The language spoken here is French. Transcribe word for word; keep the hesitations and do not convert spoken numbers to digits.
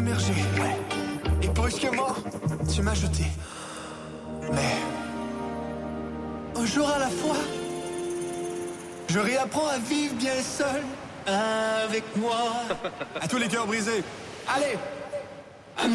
émerger. Ouais. Et brusquement, tu m'as jeté. Mais un jour à la fois, je réapprends à vivre bien seul avec moi. À tous les cœurs brisés, allez!